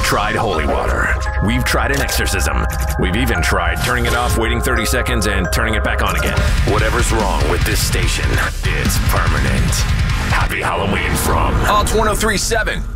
tried holy water. We've tried an exorcism. We've even tried turning it off, waiting 30 seconds, and turning it back on again. Whatever's wrong with this station, it's permanent. Happy Halloween from Alt 1037.